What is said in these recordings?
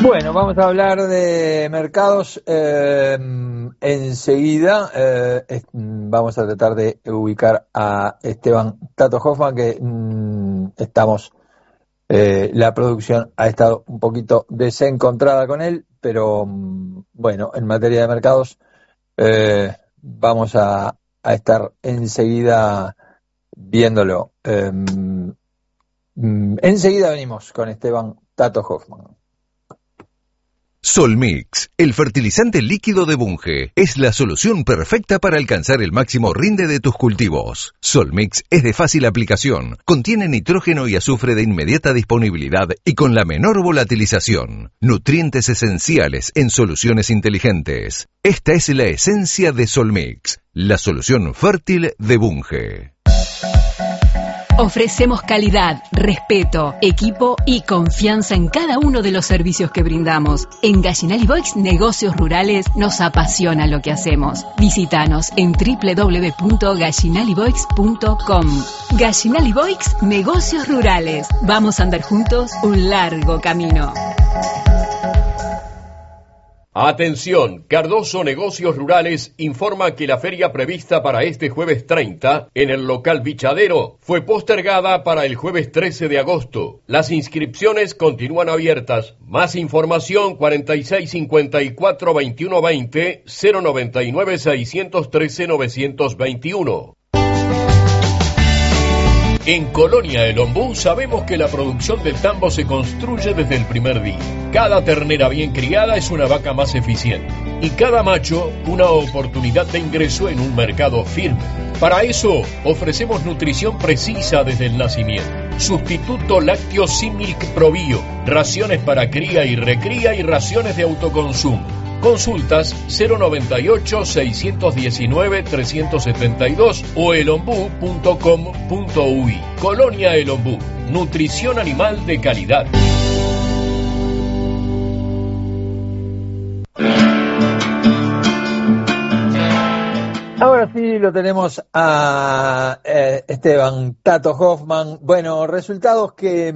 Bueno, vamos a hablar de mercados enseguida. Vamos a tratar de ubicar a Esteban Tato Hoffman, que la producción ha estado un poquito desencontrada con él, pero bueno, en materia de mercados vamos a estar enseguida viéndolo. Enseguida venimos con Esteban Tato Hoffman. Solmix, el fertilizante líquido de Bunge, es la solución perfecta para alcanzar el máximo rinde de tus cultivos. Solmix es de fácil aplicación, contiene nitrógeno y azufre de inmediata disponibilidad y con la menor volatilización. Nutrientes esenciales en soluciones inteligentes. Esta es la esencia de Solmix, la solución fértil de Bunge. Ofrecemos calidad, respeto, equipo y confianza en cada uno de los servicios que brindamos. En Gallinal y Boix Negocios Rurales nos apasiona lo que hacemos. Visítanos en www.gallinaliboix.com. Gallinal y Boix Negocios Rurales. Vamos a andar juntos un largo camino. Atención, Cardoso Negocios Rurales informa que la feria prevista para este jueves 30 en el local Bichadero fue postergada para el jueves 13 de agosto. Las inscripciones continúan abiertas. Más información 4654-2120 099-613-921. En Colonia El Ombú sabemos que la producción del tambo se construye desde el primer día. Cada ternera bien criada es una vaca más eficiente y cada macho una oportunidad de ingreso en un mercado firme. Para eso ofrecemos nutrición precisa desde el nacimiento. Sustituto lácteo Similk Probio, raciones para cría y recría y raciones de autoconsumo. Consultas 098-619-372 o elombú.com.uy. Colonia El Ombú, nutrición animal de calidad. Ahora sí lo tenemos a Esteban Tato Hoffman. Bueno, resultados que,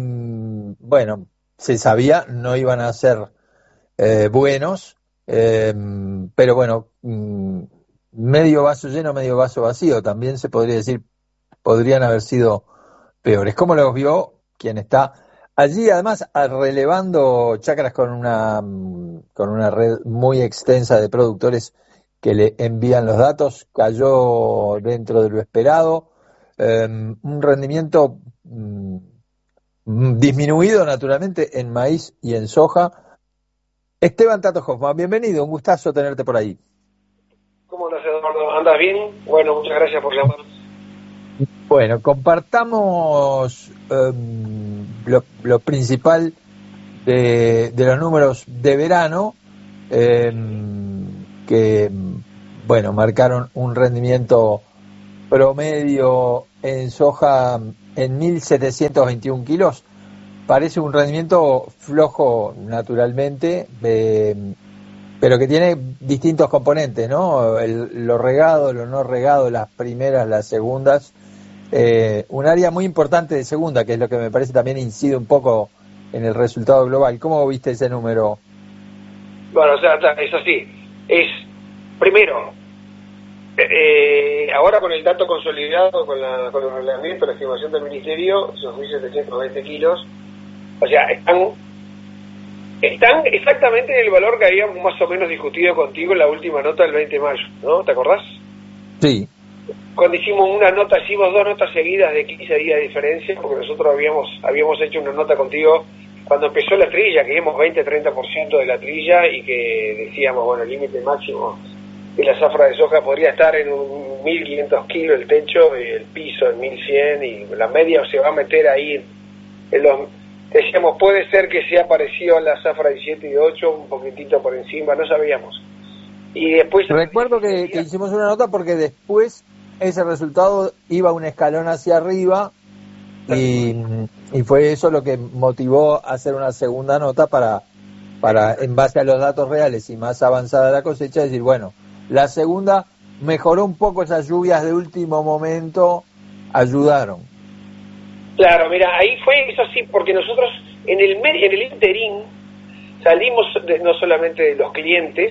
se sabía no iban a ser buenos. Pero bueno, medio vaso lleno, medio vaso vacío, también se podría decir, podrían haber sido peores. ¿Cómo los vio quien está allí, además relevando chacras con una red muy extensa de productores que le envían los datos? Cayó dentro de lo esperado, un rendimiento disminuido naturalmente en maíz y en soja. Esteban Tato Hoffman, bienvenido, un gustazo tenerte por ahí. ¿Cómo andas, Eduardo? ¿Andas bien? Bueno, muchas gracias por llamar. Bueno, compartamos lo principal de los números de verano, que, marcaron un rendimiento promedio en soja en 1.721 kilos. Parece un rendimiento flojo naturalmente, pero que tiene distintos componentes, ¿no? Lo regado, lo no regado, las primeras, las segundas. Un área muy importante de segunda, que es lo que me parece también incide un poco en el resultado global. ¿Cómo viste ese número? Bueno, o sea, es así. Es, primero, ahora con el dato consolidado, con el reglamento, la estimación del Ministerio, esos 1.720 kilos, o sea, están exactamente en el valor que habíamos más o menos discutido contigo en la última nota del 20 de mayo, ¿no? ¿Te acordás? Sí. Cuando hicimos dos notas seguidas de 15 días de diferencia, porque nosotros habíamos hecho una nota contigo cuando empezó la trilla, que vimos 20-30% de la trilla y que decíamos, bueno, el límite máximo de la zafra de soja podría estar en 1.500 kilos el techo, y el piso en 1.100, y la media se va a meter ahí en los... Decíamos, puede ser que sea parecido a la zafra 17 y 8, un poquitito por encima, no sabíamos. Y después... Recuerdo que hicimos una nota porque después ese resultado iba un escalón hacia arriba y fue eso lo que motivó a hacer una segunda nota para en base a los datos reales y más avanzada la cosecha, decir, bueno, la segunda mejoró un poco, esas lluvias de último momento ayudaron. Claro, mira, ahí fue eso sí, porque nosotros en el interín salimos no solamente de los clientes,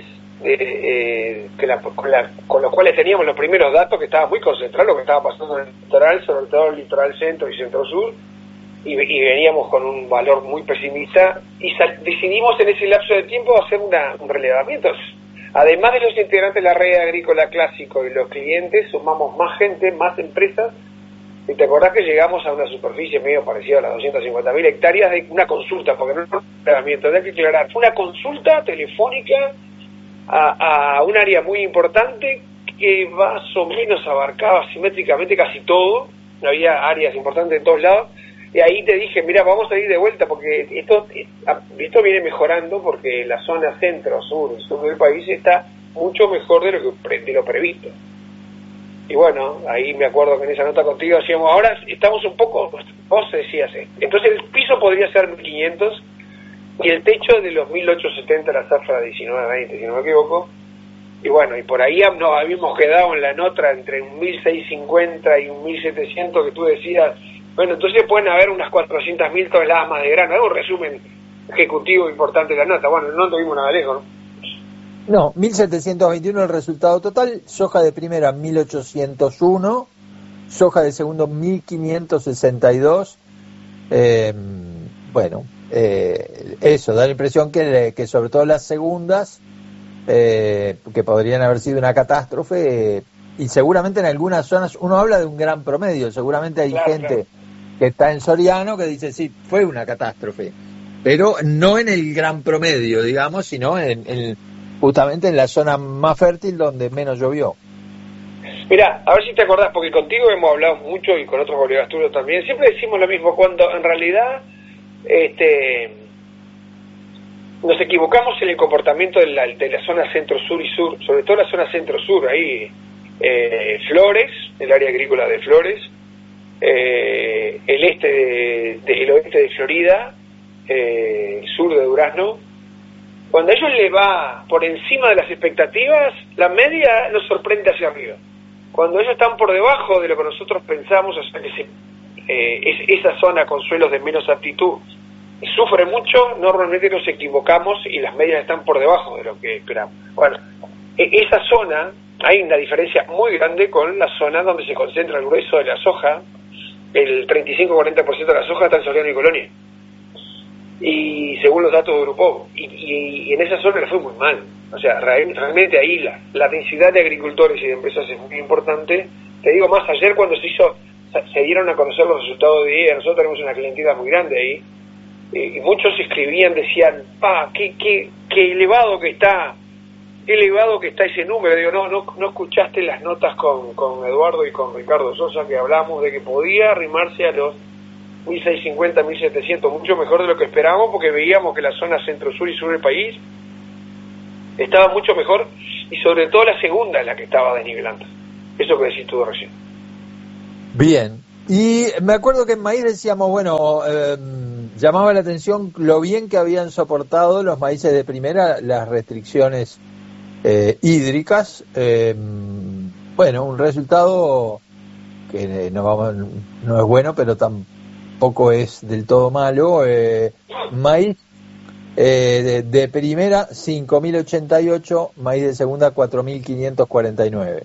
con los cuales teníamos los primeros datos, que estaba muy concentrado lo que estaba pasando en el litoral, sobre todo el litoral centro y centro-sur, y veníamos con un valor muy pesimista, y decidimos en ese lapso de tiempo hacer un relevamiento. Además de los integrantes de la red agrícola clásico y los clientes, sumamos más gente, más empresas, y te acordás que llegamos a una superficie medio parecida a las 250.000 hectáreas de una consulta, porque no es un relevamiento, hay que aclarar, fue una consulta telefónica a un área muy importante que más o menos abarcaba simétricamente casi todo, había áreas importantes en todos lados, y ahí te dije, mira, vamos a ir de vuelta, porque esto viene mejorando, porque la zona centro, sur y sur del país está mucho mejor de lo previsto. Y bueno, ahí me acuerdo que en esa nota contigo decíamos, ahora estamos un poco, vos decías, entonces el piso podría ser 1.500 y el techo de los 1.870 la zafra 1920, si no me equivoco. Y bueno, y por ahí nos habíamos quedado en la nota entre un 1.650 y un 1.700 que tú decías. Bueno, entonces pueden haber unas 400.000 toneladas más de grano. Hago un resumen ejecutivo importante de la nota. Bueno, no tuvimos nada lejos, ¿no? No, 1.721 el resultado total, soja de primera 1.801, soja de segundo 1.562, eso da la impresión que sobre todo las segundas, que podrían haber sido una catástrofe, y seguramente en algunas zonas, uno habla de un gran promedio, seguramente hay gente que está en Soriano que dice, sí, fue una catástrofe, pero no en el gran promedio, digamos, sino justamente en la zona más fértil donde menos llovió. Mira, a ver si te acordás, porque contigo hemos hablado mucho y con otros colegas tuyos también, siempre decimos lo mismo, cuando en realidad nos equivocamos en el comportamiento de la zona centro-sur y sur, sobre todo la zona centro-sur, ahí Flores, el área agrícola de Flores, el oeste de Florida, el sur de Durazno. Cuando a ellos les va por encima de las expectativas, la media nos sorprende hacia arriba. Cuando ellos están por debajo de lo que nosotros pensamos, o sea que esa zona con suelos de menos aptitud sufre mucho, normalmente nos equivocamos y las medias están por debajo de lo que esperamos. Bueno, esa zona, hay una diferencia muy grande con la zona donde se concentra el grueso de la soja. El 35-40% de la soja está en Soriano y Colonia, y según los datos de Grupo, y en esa zona le fue muy mal. O sea, realmente ahí la densidad de agricultores y de empresas es muy importante. Te digo más, ayer cuando se dieron a conocer los resultados de IEA, nosotros tenemos una clientela muy grande ahí, y muchos escribían, decían, qué elevado que está ese número. Digo, no escuchaste las notas con Eduardo y con Ricardo Sosa, que hablamos de que podía arrimarse a los 1.650, 1.700, mucho mejor de lo que esperábamos, porque veíamos que la zona centro-sur y sur del país estaba mucho mejor, y sobre todo la segunda es la que estaba desnivelando. Eso que decís tú recién. Bien, y me acuerdo que en maíz decíamos, llamaba la atención lo bien que habían soportado los maíces de primera las restricciones hídricas. Un resultado que no es bueno, pero tampoco es del todo malo. Maíz de primera 5.088, maíz de segunda 4.549.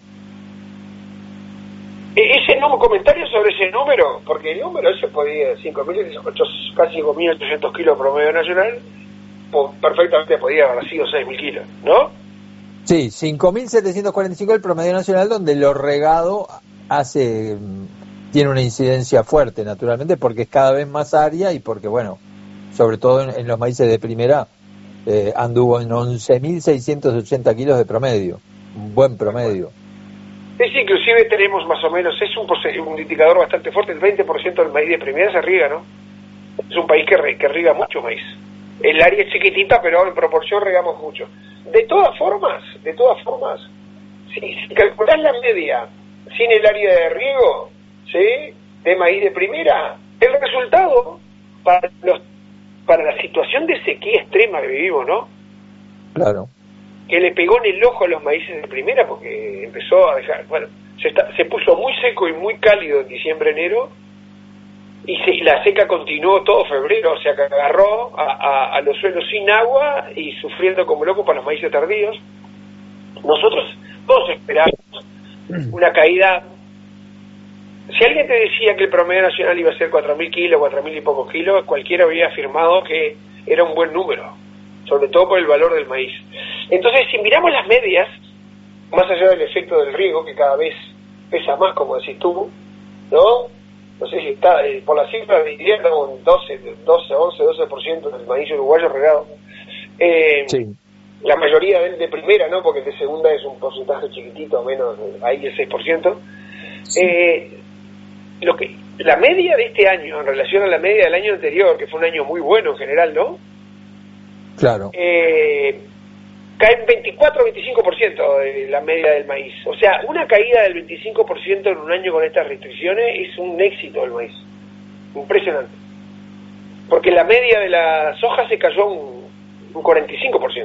Comentario sobre ese número, porque el número ese podía 5.800, casi 5.800 kilos promedio nacional, perfectamente podía haber sido 6.000 kilos, ¿no? Sí, 5.745 el promedio nacional, donde lo regado tiene una incidencia fuerte, naturalmente, porque es cada vez más área y porque, sobre todo en los maíces de primera, anduvo en 11.680 kilos de promedio, un buen promedio. Sí, inclusive tenemos más o menos, es un indicador bastante fuerte, el 20% del maíz de primera se riega, ¿no? Es un país que riega mucho maíz. El área es chiquitita, pero en proporción regamos mucho. De todas formas, si calculás la media sin el área de riego, ¿sí?, de maíz de primera, el resultado para la situación de sequía extrema que vivimos, ¿no? Claro. Que le pegó en el ojo a los maíces de primera, porque empezó a dejar, se puso muy seco y muy cálido en diciembre, enero, y la seca continuó todo febrero, o sea que agarró a los suelos sin agua y sufriendo como loco para los maíces tardíos. Nosotros todos esperamos una caída. Si alguien te decía que el promedio nacional iba a ser 4.000 kilos, 4.000 y pocos kilos, cualquiera habría afirmado que era un buen número, sobre todo por el valor del maíz. Entonces, si miramos las medias, más allá del efecto del riego, que cada vez pesa más, como decís tú, ¿no? No sé si está, por la cifra diría un 12% del maíz uruguayo regado. Sí. La mayoría de primera, ¿no? Porque el de segunda es un porcentaje chiquitito, menos, ahí el 6%. La media de este año, en relación a la media del año anterior, que fue un año muy bueno en general, ¿no? Claro. Cae en 24-25% de la media del maíz. O sea, una caída del 25% en un año con estas restricciones es un éxito del maíz. Impresionante. Porque la media de la soja se cayó un 45%.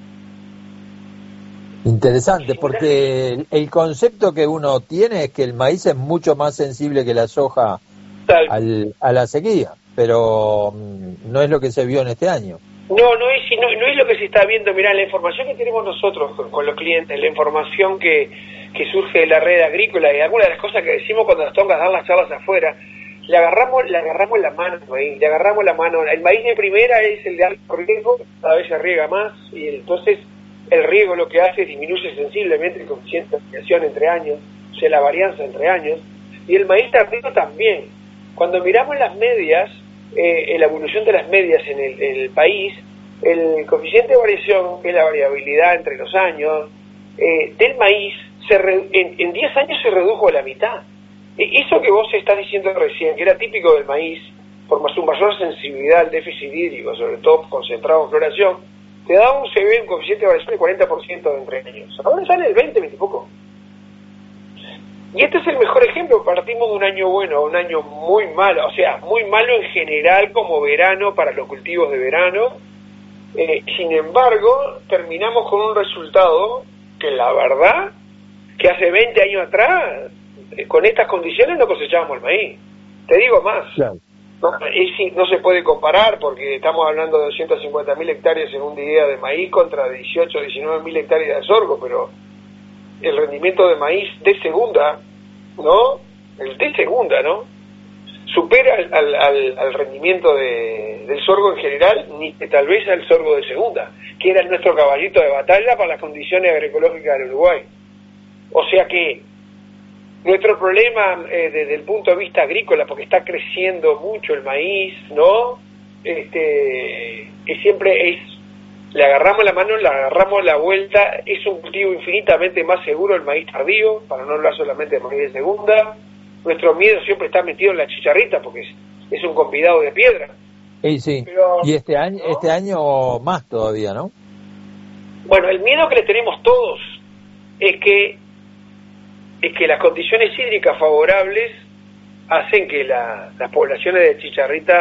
Interesante, porque el concepto que uno tiene es que el maíz es mucho más sensible que la soja a la sequía, pero no es lo que se vio en este año. No es lo que se está viendo. Mirá, la información que tenemos nosotros con los clientes, la información que surge de la red agrícola y algunas de las cosas que decimos cuando nos toca dar las charlas afuera, le agarramos la mano, le agarramos la mano. El maíz de primera es el de alto riesgo, cada vez se riega más y entonces el riego lo que hace es disminuye sensiblemente el coeficiente de variación entre años, o sea, la varianza entre años, y el maíz tardío también. Cuando miramos las medias, la evolución de las medias en el país, el coeficiente de variación, que es la variabilidad entre los años, del maíz, en 10 años se redujo a la mitad. Eso que vos estás diciendo recién, que era típico del maíz, por su mayor sensibilidad al déficit hídrico, sobre todo concentrado en floración, te da un coeficiente de variación de 40% entre años. Ahora sale el 20 y poco. Y este es el mejor ejemplo. Partimos de un año bueno a un año muy malo, o sea, muy malo en general como verano para los cultivos de verano. Sin embargo, terminamos con un resultado que la verdad, que hace 20 años atrás, con estas condiciones no cosechábamos el maíz. Te digo más. Claro. No se puede comparar porque estamos hablando de 250.000 hectáreas en un día de maíz contra 18 o 19.000 hectáreas de sorgo, pero el rendimiento de maíz de segunda, ¿no? El de segunda, ¿no? Supera al rendimiento del sorgo en general, ni tal vez al sorgo de segunda, que era nuestro caballito de batalla para las condiciones agroecológicas del Uruguay. O sea que nuestro problema desde el punto de vista agrícola, porque está creciendo mucho el maíz, ¿no? Siempre le agarramos la mano, le agarramos la vuelta, es un cultivo infinitamente más seguro el maíz tardío, para no hablar solamente de maíz de segunda. Nuestro miedo siempre está metido en la chicharrita, porque es un convidado de piedra. Sí. Pero, y este año, ¿no? Este año más todavía, ¿no? Bueno, el miedo que le tenemos todos es que las condiciones hídricas favorables hacen que las poblaciones de chicharrita